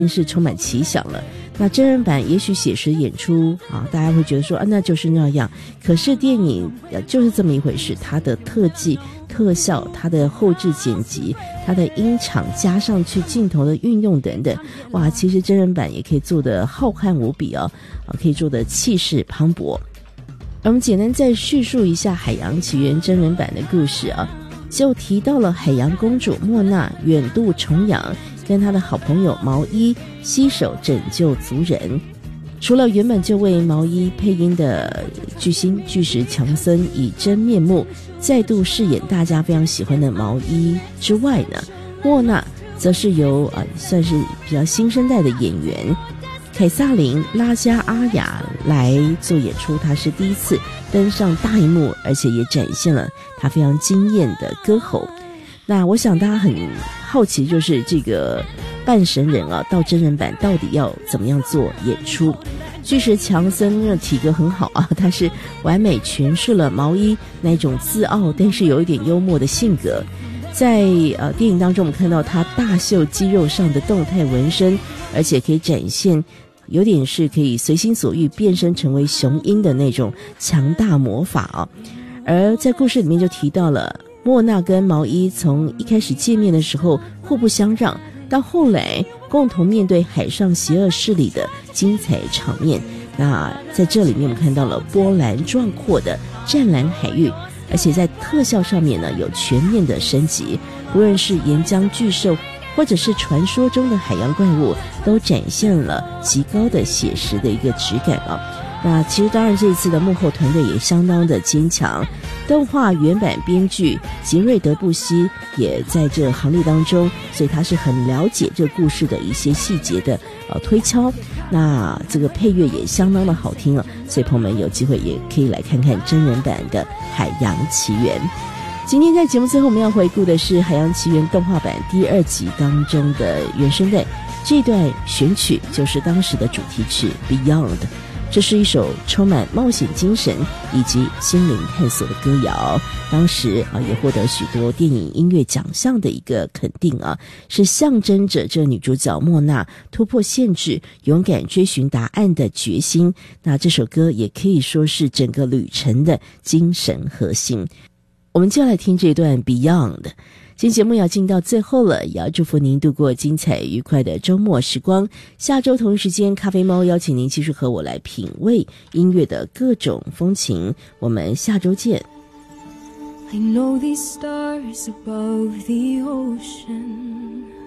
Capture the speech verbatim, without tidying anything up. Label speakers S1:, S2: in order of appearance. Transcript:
S1: 是充满奇想了。那真人版也许写实演出啊，大家会觉得说啊，那就是那样。可是电影就是这么一回事，它的特技、特效、它的后制剪辑、它的音场加上去镜头的运用等等，哇，其实真人版也可以做得浩瀚无比啊，啊，可以做得气势磅礴。我们简单再叙述一下《海洋奇缘》真人版的故事啊，就提到了海洋公主莫娜远渡重洋，跟她的好朋友毛衣携手拯救族人。除了原本就为毛衣配音的巨星巨石强森以真面目再度饰演大家非常喜欢的毛衣之外呢，莫娜则是由啊算是比较新生代的演员凯撒琳拉加阿雅来做演出。她是第一次登上大荧幕，而且也展现了她非常惊艳的歌喉。那我想大家很好奇，就是这个半神人啊，到真人版到底要怎么样做演出？巨石强森的体格很好啊，他是完美诠释了毛衣那种自傲但是有一点幽默的性格。在呃电影当中，我们看到他大秀肌肉上的动态纹身，而且可以展现有点是可以随心所欲变身成为雄鹰的那种强大魔法啊。而在故事里面就提到了莫娜跟毛衣从一开始见面的时候互不相让，到后来共同面对海上邪恶势力的精彩场面。那在这里面我们看到了波澜壮阔的湛蓝海域，而且在特效上面呢有全面的升级，不论是岩浆巨兽或者是传说中的海洋怪物，都展现了极高的写实的一个质感啊。那其实当然这一次的幕后团队也相当的坚强，动画原版编剧吉瑞德布西也在这行列当中，所以他是很了解这个故事的一些细节的呃推敲。那这个配乐也相当的好听啊，所以朋友们有机会也可以来看看真人版的《海洋奇缘》。今天在节目最后我们要回顾的是《海洋奇缘》动画版第二集当中的原声带，这段选曲就是当时的主题曲 Beyond，这是一首充满冒险精神以及心灵探索的歌谣，当时啊也获得许多电影音乐奖项的一个肯定啊，是象征着这女主角莫娜突破限制、勇敢追寻答案的决心。那这首歌也可以说是整个旅程的精神核心。我们就来听这段 Beyond。今天节目要进到最后了，也要祝福您度过精彩愉快的周末时光。下周同一时间，咖啡猫邀请您继续和我来品味音乐的各种风情。我们下周见。
S2: I know these stars above the ocean